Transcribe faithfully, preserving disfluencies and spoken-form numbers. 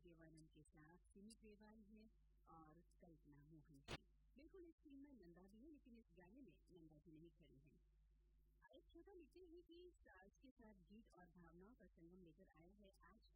देवानंद के साथ सिमी ग्रेवाल है और कल्पना मोहन है। बिल्कुल इस फिल्म में नंदा भी है, लेकिन इस गाने में नंदा जी नहीं खड़ी है। एक छोटा लिखते हैं कि सास के साथ गीत और भावनाओं का संगम लेकर आया है आज